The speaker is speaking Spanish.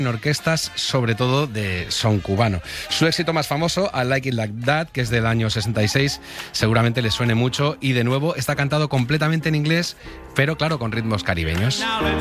en orquestas, sobre todo de son cubano. Su éxito más famoso, I Like It Like That, que es del año 66, seguramente le suene mucho, y de nuevo está cantado completamente en inglés, pero claro, con ritmos caribeños.